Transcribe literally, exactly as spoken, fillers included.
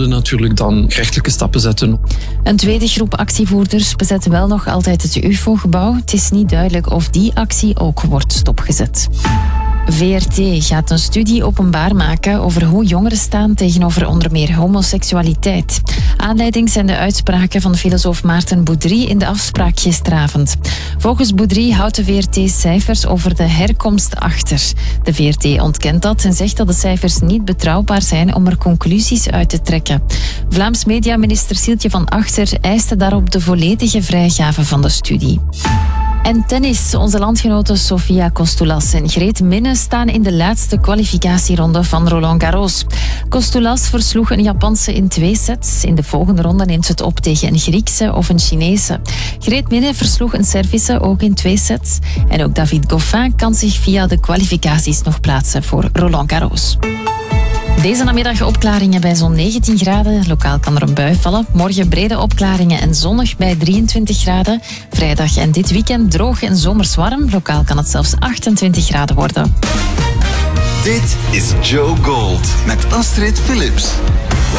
zullen natuurlijk dan rechtelijke stappen zetten. Een tweede groep actievoerders bezet wel nog altijd het U F O-gebouw. Het is niet duidelijk of die actie ook wordt stopgezet. V R T gaat een studie openbaar maken over hoe jongeren staan tegenover onder meer homoseksualiteit. Aanleiding zijn de uitspraken van filosoof Maarten Boudry in de afspraak gisteravond. Volgens Boudry houdt de V R T cijfers over de herkomst achter. De V R T ontkent dat en zegt dat de cijfers niet betrouwbaar zijn om er conclusies uit te trekken. Vlaams mediaminister Sieltje van Achter eiste daarop de volledige vrijgave van de studie. En tennis. Onze landgenoten Sofia Kostoulas en Greet Minne staan in de laatste kwalificatieronde van Roland Garros. Kostoulas versloeg een Japanse in twee sets. In de volgende ronde neemt ze het op tegen een Griekse of een Chinese. Greet Minne versloeg een Servische ook in twee sets. En ook David Goffin kan zich via de kwalificaties nog plaatsen voor Roland Garros. Deze namiddag opklaringen bij zo'n negentien graden. Lokaal kan er een bui vallen. Morgen brede opklaringen en zonnig bij drieëntwintig graden. Vrijdag en dit weekend droog en zomers warm. Lokaal kan het zelfs achtentwintig graden worden. Dit is Joe Gold met Astrid Philips.